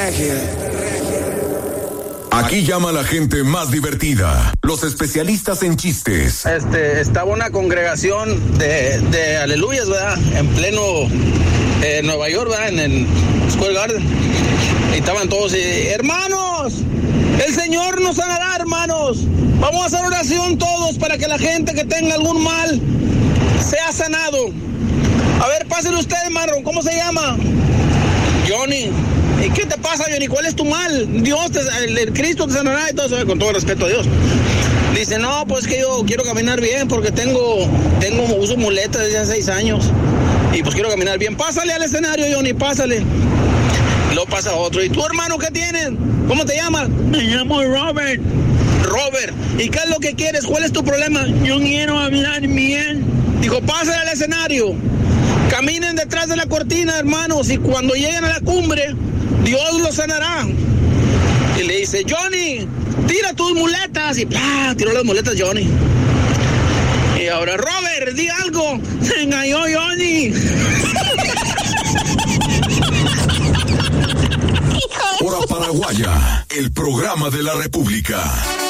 Aquí llama la gente más divertida, los especialistas en chistes. Estaba una congregación de aleluyas, ¿verdad? En pleno Nueva York, ¿verdad? En el Square Garden. Y estaban todos, hermanos, el Señor nos sanará, hermanos. Vamos a hacer oración todos para que la gente que tenga algún mal sea sanado. A ver, pásenle usted, hermano, ¿cómo se llama? Johnny. ¿Y qué te pasa, Johnny? ¿Cuál es tu mal? Dios, el Cristo te sanará y todo eso, con todo respeto a Dios. Dice, no, pues que yo quiero caminar bien porque uso muletas desde hace 6 años. Y pues quiero caminar bien. Pásale al escenario, Johnny, pásale. Y luego pasa otro. ¿Y tú, hermano, qué tienes? ¿Cómo te llamas? Me llamo Robert. Robert. ¿Y qué es lo que quieres? ¿Cuál es tu problema? Yo quiero hablar bien. Dijo, pásale al escenario. Caminen detrás de la cortina, hermanos, y cuando lleguen a la cumbre, Dios los sanará. Y le dice, Johnny, tira tus muletas. Y ¡plá! Tiró las muletas Johnny. Y ahora, Robert, di algo. Se engañó Johnny. Hora Paraguaya, el programa de la República.